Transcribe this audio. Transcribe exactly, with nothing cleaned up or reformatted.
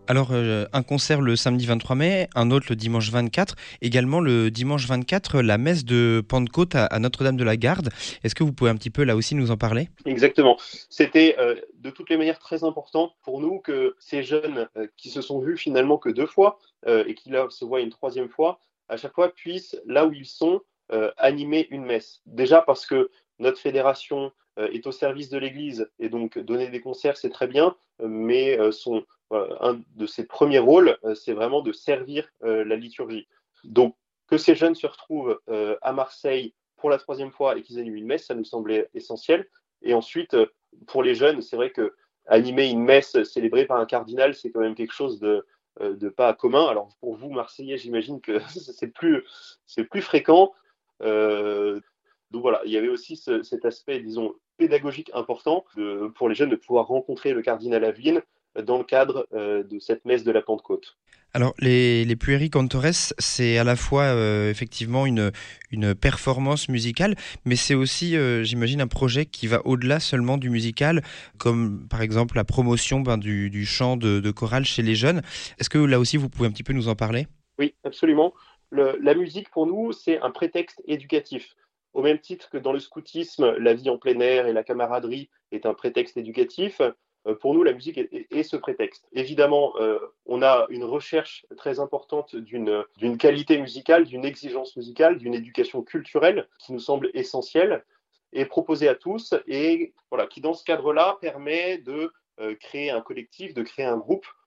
Alors, euh, un concert le samedi vingt-trois mai, un autre le dimanche vingt-quatre, également le dimanche vingt-quatre, la messe de Pentecôte à, à Notre-Dame de la Garde. Est-ce que vous pouvez un petit peu là aussi nous en parler? Exactement. C'était euh, de toutes les manières très important pour nous que ces jeunes euh, qui se sont vus finalement que deux fois euh, et qui là se voient une troisième fois, à chaque fois puissent, là où ils sont, euh, animer une messe. Déjà parce que notre fédération euh, est au service de l'Église et donc donner des concerts, c'est très bien, euh, mais euh, son, voilà, un de ses premiers rôles, euh, c'est vraiment de servir euh, la liturgie. Donc que ces jeunes se retrouvent euh, à Marseille pour la troisième fois et qu'ils animent une messe, ça nous semblait essentiel. Et ensuite, euh, pour les jeunes, c'est vrai que animer une messe célébrée par un cardinal, c'est quand même quelque chose de, euh, de pas commun. Alors pour vous, Marseillais, j'imagine que c'est plus, c'est plus fréquent. Euh, donc voilà, il y avait aussi ce- cet aspect, disons, pédagogique important de- pour les jeunes de pouvoir rencontrer le cardinal Aveline dans le cadre euh, de cette messe de la Pentecôte. Alors, les, les Pueri Cantores, c'est à la fois euh, effectivement une, une performance musicale, mais c'est aussi, euh, j'imagine, un projet qui va au-delà seulement du musical, comme par exemple la promotion ben, du, du chant de, de chorale chez les jeunes. Est-ce que là aussi, vous pouvez un petit peu nous en parler? Oui, absolument. Le- la musique, pour nous, c'est un prétexte éducatif. Au même titre que dans le scoutisme, la vie en plein air et la camaraderie est un prétexte éducatif, euh, pour nous, la musique est, est- est ce prétexte. Évidemment, euh, on a une recherche très importante d'une d'une qualité musicale, d'une exigence musicale, d'une éducation culturelle qui nous semble essentielle et proposée à tous et voilà, qui, dans ce cadre-là, permet de euh, créer un collectif, de créer un groupe